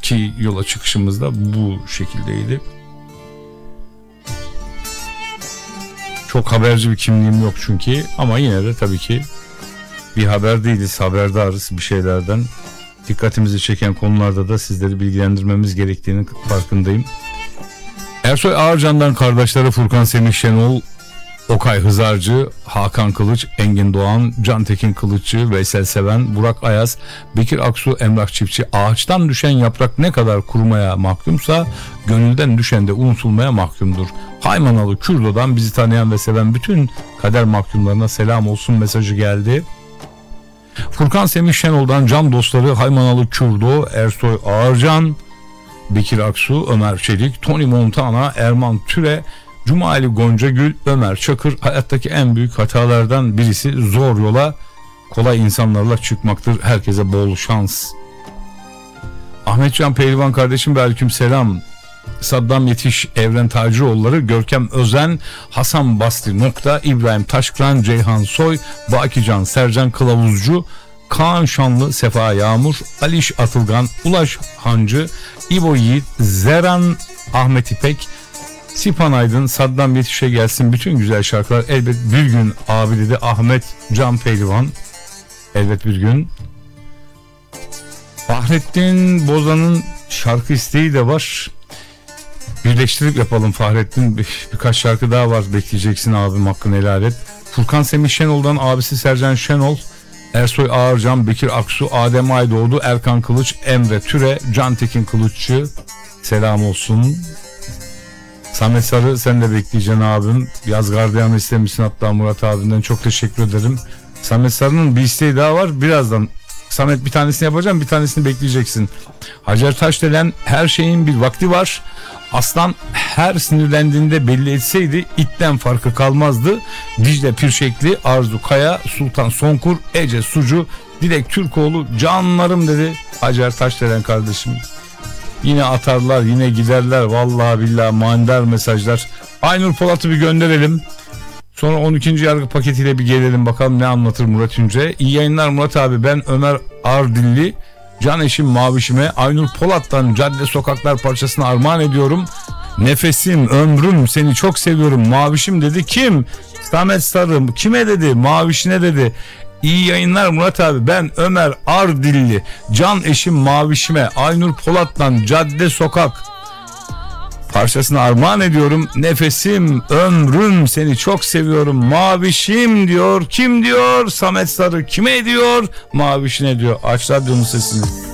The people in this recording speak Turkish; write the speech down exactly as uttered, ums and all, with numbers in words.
ki yola çıkışımız da bu şekildeydi. Çok haberci bir kimliğim yok çünkü, ama yine de tabii ki bir haber değiliz, haberdarız bir şeylerden. Dikkatimizi çeken konularda da sizleri bilgilendirmemiz gerektiğinin farkındayım. Ersoy Ağırcan'dan kardeşleri Furkan Semih Şenol, Okay Hızarcı, Hakan Kılıç, Engin Doğan, Cantekin Kılıççı, Veysel Seven, Burak Ayaz, Bekir Aksu, Emrah Çiftçi. Ağaçtan düşen yaprak ne kadar kurumaya mahkumsa gönülden düşen de unutulmaya mahkumdur. Haymanalı Kürdo'dan bizi tanıyan ve seven bütün kader mahkumlarına selam olsun mesajı geldi. Furkan Semih Şenol'dan can dostları Haymanalı Kürdo, Ersoy Ağırcan, Bekir Aksu, Ömer Çelik, Tony Montana, Erman Türe, Cumali Goncagül, Ömer Çakır. Hayattaki en büyük hatalardan birisi zor yola kolay insanlarla çıkmaktır. Herkese bol şans. Ahmetcan Pehlivan kardeşim ve aleykümselam. Saddam Yetiş, Evren Tacıoğulları, Görkem Özen, Hasan Bastı Nokta, İbrahim Taşkıran, Ceyhan Soy, Bakican, Sercan Kılavuzcu, Kaan Şanlı, Sefa Yağmur, Aliş Atılgan, Ulaş Hancı, İbo Yiğit, Zeran, Ahmet İpek, Sipan Aydın, Saddam Yetiş'e gelsin bütün güzel şarkılar. Elbet bir gün abi dedi Ahmet Can Pehlivan. Elbet bir gün. Fahrettin Bozan'ın şarkı isteği de var. Birleştirip yapalım Fahrettin. Bir, birkaç şarkı daha var, bekleyeceksin abim, hakkını helal et. Furkan Semih Şenol'dan abisi Sercan Şenol, Ersoy Ağırcan, Bekir Aksu, Adem Aydoğdu, Erkan Kılıç, Emre Türe, Cantekin Kılıççı. Selam olsun. Samet Sarı, sen de bekleyeceksin abim. Yaz gardiyanı istemişsin hatta Murat abinden, çok teşekkür ederim. Samet Sarı'nın bir isteği daha var, birazdan. Samet bir tanesini yapacağım, bir tanesini bekleyeceksin. Hacer Taşdelen, her şeyin bir vakti var. Aslan her sinirlendiğinde belli etseydi itten farkı kalmazdı. Dicle Pirşekli, Arzu Kaya, Sultan Sonkur, Ece Sucu, Dilek Türkoğlu, canlarım dedi Hacer Taşdelen kardeşim. Yine atarlar, yine giderler, vallahi billahi manidar mesajlar. Aynur Polat'ı bir gönderelim. Sonra on ikinci yargı paketiyle bir gelelim, bakalım ne anlatır Murat Ünce. İyi yayınlar Murat abi, ben Ömer Ardilli, can eşim Mavişime Aynur Polat'tan Cadde Sokaklar parçasını armağan ediyorum. Nefesim, ömrüm, seni çok seviyorum Mavişim dedi. Kim? Samet Sarı. Kime dedi? Mavişine dedi. İyi yayınlar Murat abi, ben Ömer Ardilli, can eşim Mavişime Aynur Polat'tan Cadde Sokak parçasını armağan ediyorum. Nefesim, ömrüm, seni çok seviyorum Mavişim diyor. Kim diyor? Samet Sarı. Kime diyor? Mavişine diyor. Aç radyonun sesini.